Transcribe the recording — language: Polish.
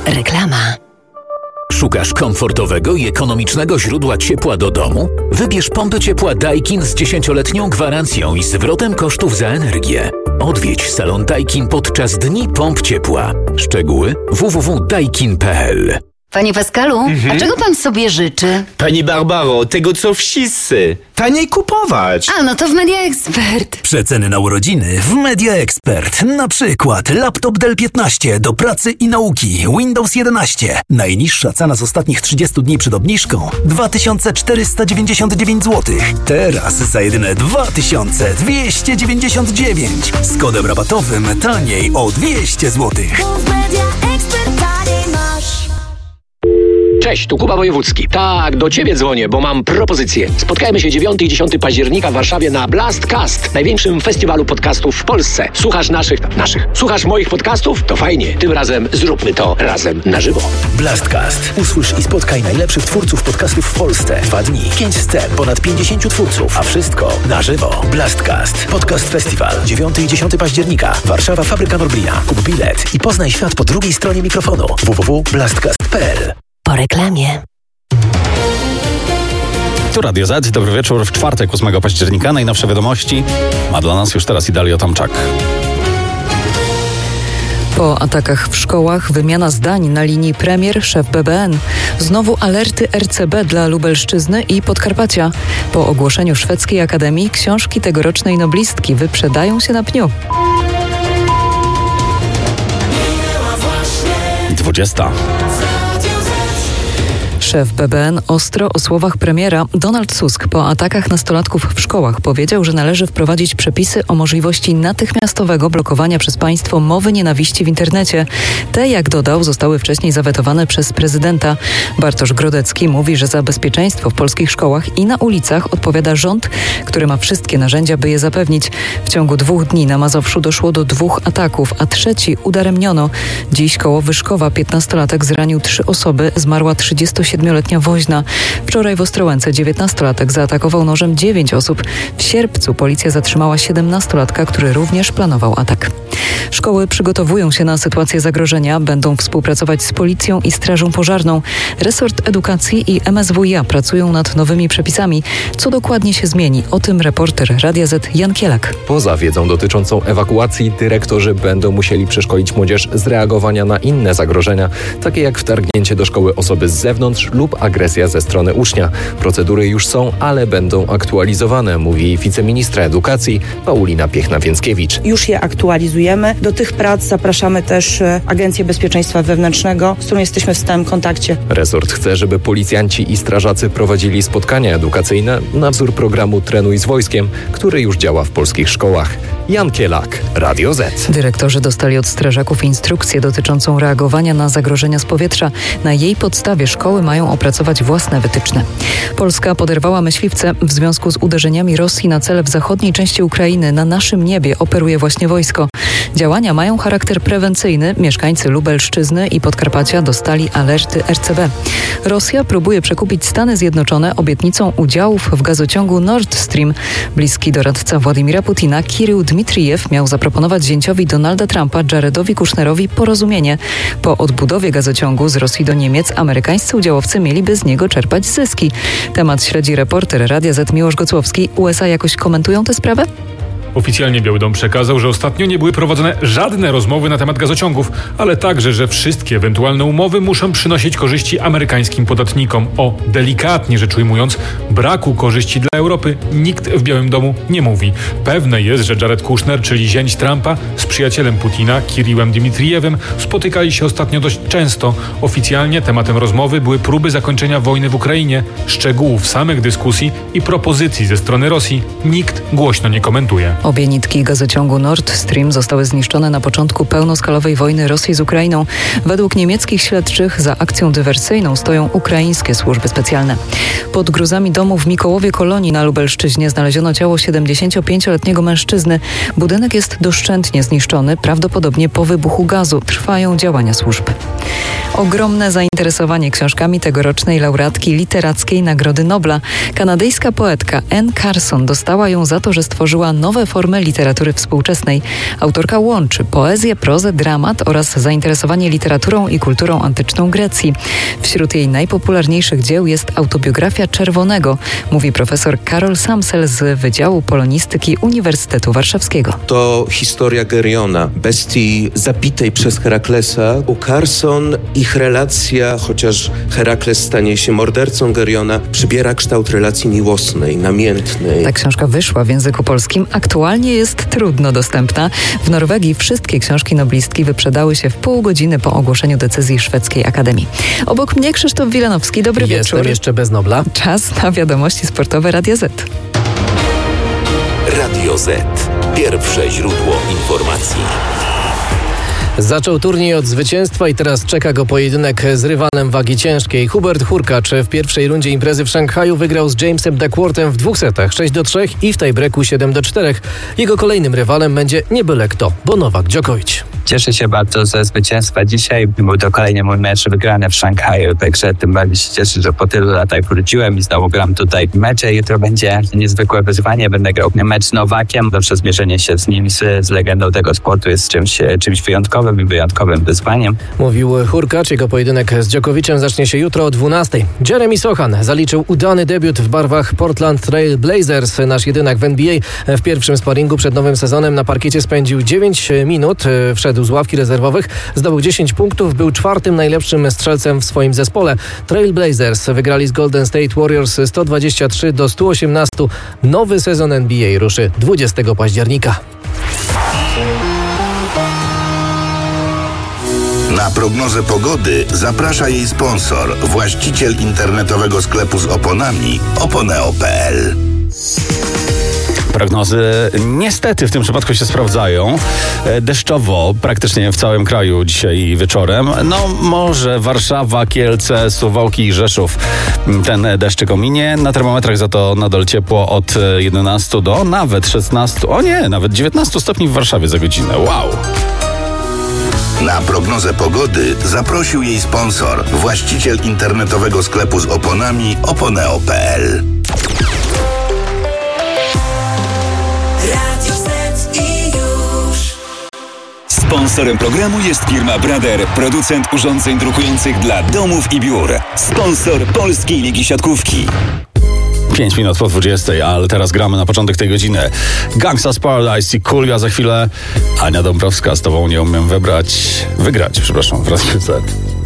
Reklama. Szukasz komfortowego i ekonomicznego źródła ciepła do domu? Wybierz pompy ciepła Daikin z 10-letnią gwarancją i zwrotem kosztów za energię. Odwiedź salon Daikin podczas Dni Pomp Ciepła. Szczegóły www.daikin.pl. Panie Pascalu, a czego pan sobie życzy? Pani Barbaro, tego co wszyscy. Taniej kupować. A, no to w Media Expert. Przeceny na urodziny w Media Expert. Na przykład laptop Dell 15 do pracy i nauki, Windows 11. Najniższa cena z ostatnich 30 dni przed obniżką 2499 zł. Teraz za jedyne 2299. Z kodem rabatowym taniej o 200 zł. Cześć, tu Kuba Wojewódzki. Tak, do ciebie dzwonię, bo mam propozycję. Spotkajmy się 9 i 10 października w Warszawie na Blastcast, największym festiwalu podcastów w Polsce. Słuchasz Słuchasz moich podcastów? To fajnie. Tym razem zróbmy to razem na żywo. Blastcast. Usłysz i spotkaj najlepszych twórców podcastów w Polsce. 2 dni, 5 scen, ponad 50 twórców, a wszystko na żywo. Blastcast. Podcast Festiwal. 9 i 10 października. Warszawa, Fabryka Norblina. Kup bilet i poznaj świat po drugiej stronie mikrofonu. www.blastcast.pl. Po reklamie. Tu Radio Z, dobry wieczór. W czwartek, 8 października, najnowsze wiadomości ma dla nas już teraz Idalio Tomczak. Po atakach w szkołach wymiana zdań na linii premier-szef BBN. Znowu alerty RCB dla Lubelszczyzny i Podkarpacia. Po ogłoszeniu Szwedzkiej Akademii książki tegorocznej noblistki wyprzedają się na pniu. 20. Szef BBN ostro o słowach premiera. Donald Tusk po atakach nastolatków w szkołach powiedział, że należy wprowadzić przepisy o możliwości natychmiastowego blokowania przez państwo mowy nienawiści w internecie. Te, jak dodał, zostały wcześniej zawetowane przez prezydenta. Bartosz Grodecki mówi, że za bezpieczeństwo w polskich szkołach i na ulicach odpowiada rząd, który ma wszystkie narzędzia, by je zapewnić. W ciągu 2 dni na Mazowszu doszło do 2 ataków, a trzeci udaremniono. Dziś koło Wyszkowa 15-latek zranił 3 osoby, zmarła 37-letnia woźna. Wczoraj w Ostrołęce 19-latek zaatakował nożem 9 osób. W sierpcu policja zatrzymała 17-latka, który również planował atak. Szkoły przygotowują się na sytuację zagrożenia, będą współpracować z policją i strażą pożarną. Resort Edukacji i MSWiA pracują nad nowymi przepisami. Co dokładnie się zmieni? O tym reporter Radia Z Jan Kielak. Poza wiedzą dotyczącą ewakuacji, dyrektorzy będą musieli przeszkolić młodzież z reagowania na inne zagrożenia, takie jak wtargnięcie do szkoły osoby z zewnątrz lub agresja ze strony ucznia. Procedury już są, ale będą aktualizowane, mówi wiceministra edukacji Paulina Piechna-Więckiewicz. Już je aktualizujemy. Do tych prac zapraszamy też Agencję Bezpieczeństwa Wewnętrznego, z którą jesteśmy w stałym kontakcie. Resort chce, żeby policjanci i strażacy prowadzili spotkania edukacyjne na wzór programu Trenuj z Wojskiem, który już działa w polskich szkołach. Jan Kielak, Radio Z. Dyrektorzy dostali od strażaków instrukcję dotyczącą reagowania na zagrożenia z powietrza. Na jej podstawie szkoły mają opracować własne wytyczne. Polska poderwała myśliwce w związku z uderzeniami Rosji na cele w zachodniej części Ukrainy. Na naszym niebie operuje właśnie wojsko. Działania mają charakter prewencyjny. Mieszkańcy Lubelszczyzny i Podkarpacia dostali alerty RCB. Rosja próbuje przekupić Stany Zjednoczone obietnicą udziałów w gazociągu Nord Stream. Bliski doradca Władimira Putina Kirył Dmitrijew miał zaproponować zięciowi Donalda Trumpa Jaredowi Kushnerowi porozumienie. Po odbudowie gazociągu z Rosji do Niemiec amerykańscy udziałowcy mieliby z niego czerpać zyski. Temat śledzi reporter Radia Z Miłosz Gocłowski. USA jakoś komentują tę sprawę? Oficjalnie Biały Dom przekazał, że ostatnio nie były prowadzone żadne rozmowy na temat gazociągów, ale także, że wszystkie ewentualne umowy muszą przynosić korzyści amerykańskim podatnikom. O, delikatnie rzecz ujmując, braku korzyści dla Europy nikt w Białym Domu nie mówi. Pewne jest, że Jared Kushner, czyli zięć Trumpa, z przyjacielem Putina, Kiryłem Dmitrijewem, spotykali się ostatnio dość często. Oficjalnie tematem rozmowy były próby zakończenia wojny w Ukrainie. Szczegółów samych dyskusji i propozycji ze strony Rosji nikt głośno nie komentuje. Obie nitki gazociągu Nord Stream zostały zniszczone na początku pełnoskalowej wojny Rosji z Ukrainą. Według niemieckich śledczych za akcją dywersyjną stoją ukraińskie służby specjalne. Pod gruzami domu w Mikołowie Kolonii na Lubelszczyźnie znaleziono ciało 75-letniego mężczyzny. Budynek jest doszczętnie zniszczony, prawdopodobnie po wybuchu gazu. Trwają działania służb. Ogromne zainteresowanie książkami tegorocznej laureatki literackiej Nagrody Nobla. Kanadyjska poetka Anne Carson dostała ją za to, że stworzyła nowe formy literatury współczesnej. Autorka łączy poezję, prozę, dramat oraz zainteresowanie literaturą i kulturą antyczną Grecji. Wśród jej najpopularniejszych dzieł jest autobiografia Czerwonego, mówi profesor Karol Samsel z Wydziału Polonistyki Uniwersytetu Warszawskiego. To historia Geriona, bestii zabitej przez Heraklesa. U Carson ich relacja, chociaż Herakles stanie się mordercą Geriona, przybiera kształt relacji miłosnej, namiętnej. Ta książka wyszła w języku polskim. Aktualnie jest trudno dostępna. W Norwegii wszystkie książki noblistki wyprzedały się w pół godziny po ogłoszeniu decyzji szwedzkiej akademii. Obok mnie Krzysztof Wilanowski. Dobry wieczór. Jestem jeszcze bez Nobla. Czas na wiadomości sportowe Radia Z. Radio Z. Pierwsze źródło informacji. Zaczął turniej od zwycięstwa i teraz czeka go pojedynek z rywalem wagi ciężkiej. Hubert Hurkacz w pierwszej rundzie imprezy w Szanghaju wygrał z Jamesem Duckworthem w 2 setach 6-3 i w tiebreaku 7-4. Jego kolejnym rywalem będzie nie byle kto, bo Nowak Djokovic. Cieszę się bardzo ze zwycięstwa dzisiaj. Był to kolejny mój mecz wygrany w Szanghaju, także tym bardziej się cieszę, że po tylu latach wróciłem i znowu gram tutaj mecze. Jutro będzie niezwykłe wyzwanie. Będę grał mecz z Nowakiem. Zawsze zmierzenie się z nim, z legendą tego sportu jest czymś wyjątkowym i wyjątkowym wyzwaniem. Mówił Hurkacz. Jego pojedynek z Djokovicem zacznie się jutro o 12:00. Jeremy Sochan zaliczył udany debiut w barwach Portland Trail Blazers. Nasz jedynak w NBA w pierwszym sparingu przed nowym sezonem na parkiecie spędził 9 minut. Wszedł z ławki rezerwowych, zdobył 10 punktów, był 4. najlepszym strzelcem w swoim zespole. Trail Blazers wygrali z Golden State Warriors 123-118. Nowy sezon NBA ruszy 20 października. Na prognozę pogody zaprasza jej sponsor, właściciel internetowego sklepu z oponami oponeo.pl. Prognozy niestety w tym przypadku się sprawdzają. Deszczowo praktycznie w całym kraju dzisiaj wieczorem. No może Warszawa, Kielce, Suwałki i Rzeszów ten deszczyk ominie. Na termometrach za to nadal ciepło od 11 do nawet 16, nawet 19 stopni w Warszawie za godzinę. Wow! Na prognozę pogody zaprosił jej sponsor, właściciel internetowego sklepu z oponami oponeo.pl. Sponsorem programu jest firma Brother, producent urządzeń drukujących dla domów i biur. Sponsor Polskiej Ligi Siatkówki. 5 minut po 20, ale teraz gramy na początek tej godziny. Gangsta's Paradise i Cool, a za chwilę Ania Dąbrowska. Z tobą nie umiem wygrać w Radiu Z.